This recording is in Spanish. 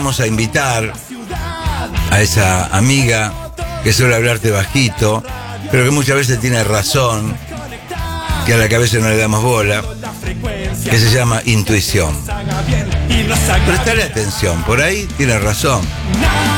Vamos a invitar a esa amiga que suele hablarte bajito, pero que muchas veces tiene razón, que a la que a veces no le damos bola, que se llama intuición. Prestale atención, por ahí tiene razón.